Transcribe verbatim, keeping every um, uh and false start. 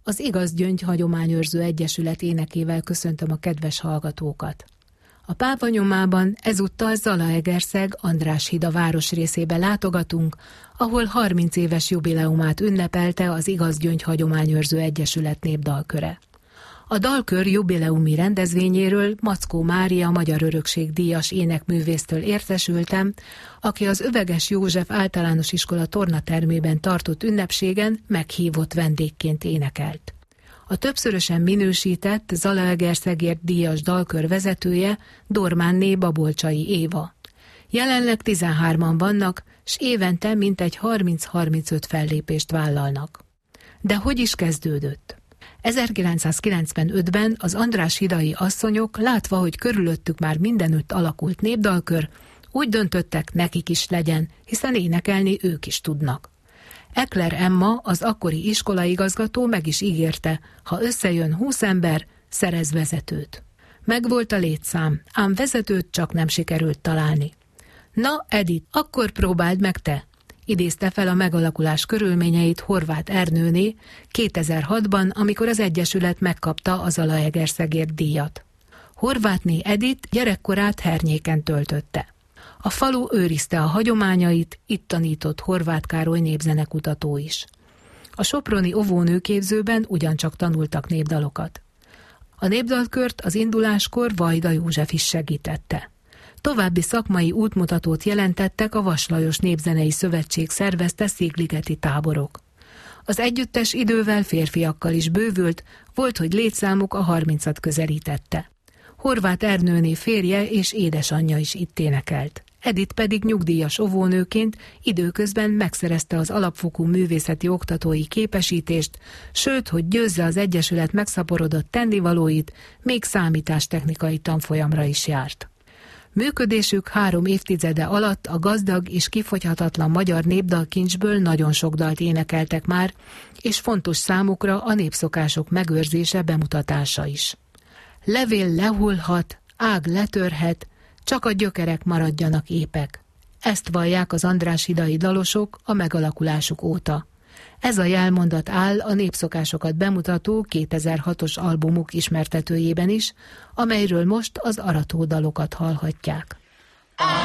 Az Igaz Gyöngy Hagyományőrző Egyesület énekével köszöntöm a kedves hallgatókat. A pápa nyomában ezúttal Zalaegerszeg András híd a városrészébe látogatunk, ahol harminc éves jubileumát ünnepelte az Igaz Gyöngy Hagyományőrző Egyesület népdalköre. A dalkör jubileumi rendezvényéről Mackó Mária Magyar Örökség díjas énekművésztől értesültem, aki az Öveges József Általános Iskola tornatermében tartott ünnepségen meghívott vendégként énekelt. A többszörösen minősített Zalaegerszegért díjas dalkör vezetője Dormánné Babolcsai Éva. Jelenleg tizenhárman vannak, s évente mintegy harminc-harmincöt fellépést vállalnak. De hogy is kezdődött? ezerkilencszázkilencvenötben az András hidai asszonyok, látva, hogy körülöttük már mindenütt alakult népdalkör, úgy döntöttek, nekik is legyen, hiszen énekelni ők is tudnak. Ekler Emma, az akkori iskolaigazgató meg is ígérte, ha összejön húsz ember, szerez vezetőt. Megvolt a létszám, ám vezetőt csak nem sikerült találni. Na, Edith, akkor próbáld meg te! Idézte fel a megalakulás körülményeit Horváth Ernőné kétezer-hatban, amikor az Egyesület megkapta a Zalaegerszegért díjat. Horváthné Edith gyerekkorát Hernyéken töltötte. A falu őrizte a hagyományait, itt tanított Horváth Károly népzenekutató is. A soproni óvónőképzőben ugyancsak tanultak népdalokat. A népdalkört az induláskor Vajda József is segítette. További szakmai útmutatót jelentettek a Vas Lajos Népzenei Szövetség szervezte székligeti táborok. Az együttes idővel férfiakkal is bővült, volt, hogy létszámuk a harmincat közelítette. Horváth Ernőné férje és édesanyja is itt énekelt. Edith pedig nyugdíjas óvónőként időközben megszerezte az alapfokú művészeti oktatói képesítést, sőt, hogy győzze az Egyesület megszaporodott tennivalóit, még számítástechnikai tanfolyamra is járt. Működésük három évtizede alatt a gazdag és kifogyhatatlan magyar népdalkincsből nagyon sok dalt énekeltek már, és fontos számukra a népszokások megőrzése, bemutatása is. Levél lehullhat, ág letörhet, csak a gyökerek maradjanak épek. Ezt vallják az András hidai dalosok a megalakulásuk óta. Ez a jelmondat áll a népszokásokat bemutató kétezer-hatos albumuk ismertetőjében is, amelyről most az aratódalokat hallhatják.